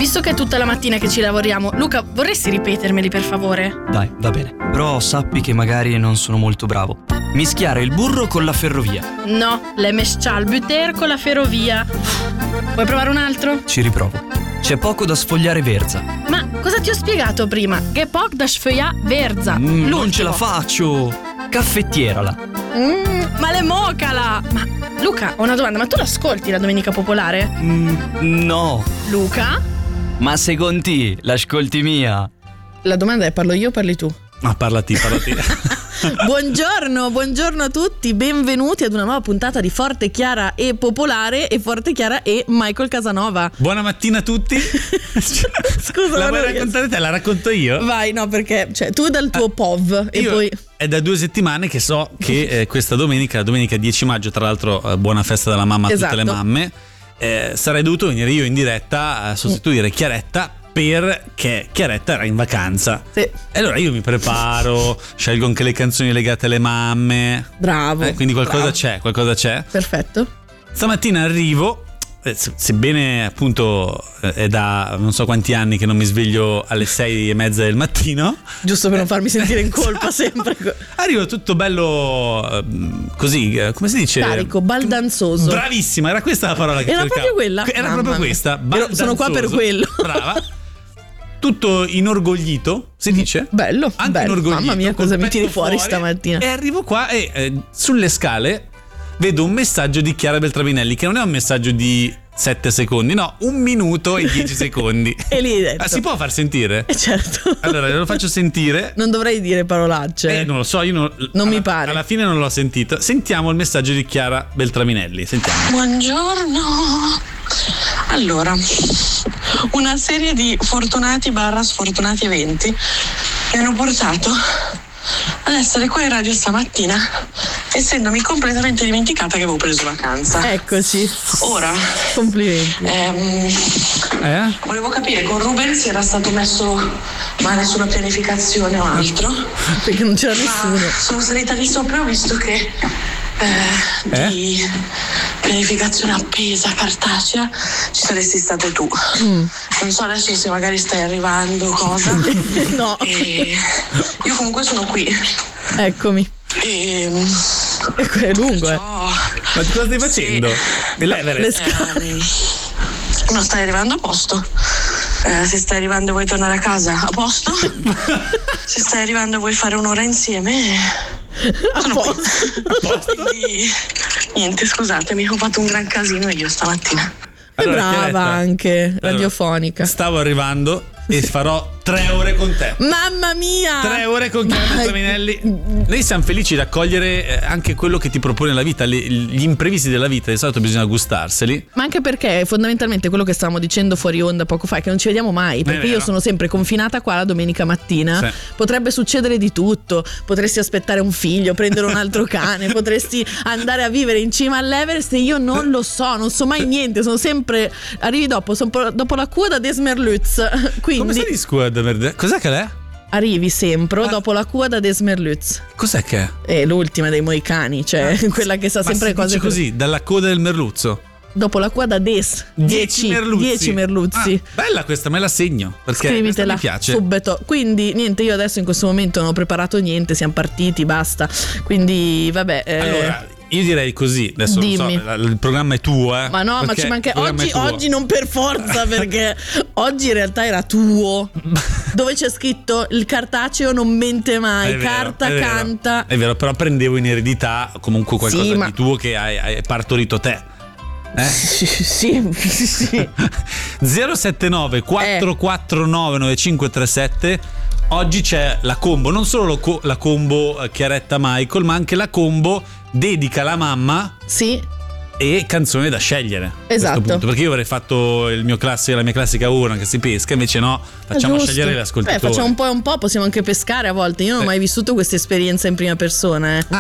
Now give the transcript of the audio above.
Visto che è tutta la mattina che ci lavoriamo, Luca, vorresti ripetermeli per favore? Dai, va bene. Però sappi che magari non sono molto bravo. Mischiare il burro con la ferrovia. No, le mescial butter con la ferrovia. Vuoi provare un altro? Ci riprovo. C'è poco da sfogliare verza. Ma cosa ti ho spiegato prima? Che poc da sfogliare verza. Non ce la faccio. Caffettierala. Ma le mocala. Ma Luca, ho una domanda, ma tu l'ascolti la Domenica Popolare? No. Luca? Ma secondo te l'ascolti mia? La domanda è: parlo io o parli tu? Ma parlati. Buongiorno a tutti, benvenuti ad una nuova puntata di Forte, Chiara e Popolare e Forte, Chiara e Michael Casanova. Buona mattina a tutti. Scusa, la vuoi raccontare te? La racconto io? Vai, no, perché tu dal tuo POV e poi... È da 2 settimane che so che questa domenica, la domenica 10 maggio, tra l'altro buona festa della mamma a tutte le mamme, sarei dovuto venire io in diretta a sostituire Chiaretta, perché Chiaretta era in vacanza. Sì. E allora io mi preparo, scelgo anche le canzoni legate alle mamme. Bravo. Quindi qualcosa c'è. Perfetto. Stamattina arrivo, sebbene appunto è da non so quanti anni che non mi sveglio alle 6:30 del mattino. Giusto per non farmi sentire in colpa sempre. Arrivo tutto bello così, come si dice? Carico, baldanzoso. Bravissima, era questa la parola che era cercavo. Proprio quella? Era proprio questa. Sono qua per quello. Brava. Tutto inorgoglito, si dice? Bello, anche bello. inorgoglito. Mamma mia, cosa mi tiri fuori stamattina? E arrivo qua e sulle scale vedo un messaggio di Chiara Beltraminelli, che non è un messaggio di 7 secondi, no, 1 minuto e 10 secondi. E lì hai detto. Si può far sentire? Certo. Allora lo faccio sentire. Non dovrei dire parolacce. Non lo so, io non mi pare. Alla fine non l'ho sentito. Sentiamo il messaggio di Chiara Beltraminelli. Sentiamo. Buongiorno. Allora, una serie di fortunati / sfortunati eventi mi hanno portato ad essere qua in radio stamattina, essendomi completamente dimenticata che avevo preso vacanza. Eccoci. Ora, complimenti. Volevo capire con Ruben se era stato messo male sulla pianificazione o altro, perché non c'era nessuno. Sono salita di sopra e ho visto che di pianificazione appesa cartacea ci saresti stato tu. Non so adesso se magari stai arrivando cosa. No. Io comunque sono qui. Eccomi. È lungo, Ma cosa stai facendo? Le scale. Non stai arrivando a posto. Se stai arrivando e vuoi tornare a casa, a posto. Se stai arrivando e vuoi fare un'ora insieme, sono qui. Quindi, niente, scusatemi, ho fatto un gran casino io stamattina. Allora, brava Chiaretta, anche, radiofonica. Stavo arrivando e farò 3 ore con te. Mamma mia! 3 ore con Chiara Beltraminelli. Noi siamo felici di accogliere anche quello che ti propone la vita, gli imprevisti della vita. Di solito bisogna gustarseli. Ma anche perché fondamentalmente quello che stavamo dicendo fuori onda poco fa è che non ci vediamo mai, perché io sono sempre confinata qua la domenica mattina. Sì. Potrebbe succedere di tutto. Potresti aspettare un figlio, prendere un altro cane, potresti andare a vivere in cima all'Everest e io non lo so, non so mai niente, sono sempre arrivi dopo la coda des Merluz. Quindi come stai di scuola? Cos'è che è? Arrivi sempre dopo la cua da Des Merluz. Cos'è che è? È l'ultima dei Moicani, cioè quella che sa sempre cose così, dalla coda del merluzzo. Dopo la qua da Des 10 merluzzi. Bella questa, me la segno perché scrivitela mi piace subito. Quindi niente, io adesso in questo momento non ho preparato niente, siamo partiti, basta. Quindi vabbè. Allora io direi così, adesso non so, il programma è tuo, Ma no, ma ci manca oggi non per forza, perché oggi in realtà era tuo. Dove c'è scritto il cartaceo non mente mai, carta canta. È vero, però prendevo in eredità comunque qualcosa di tuo che hai partorito te. Sì. 079 449 9537. Oggi c'è la combo, non solo la combo Chiaretta Michael, ma anche la combo dedica alla mamma. Sì. E canzone da scegliere. Esatto. Punto, perché io avrei fatto la mia classica urna che si pesca, invece no, facciamo scegliere l'ascoltatore. Facciamo un po', possiamo anche pescare a volte. Io non ho mai vissuto questa esperienza in prima persona.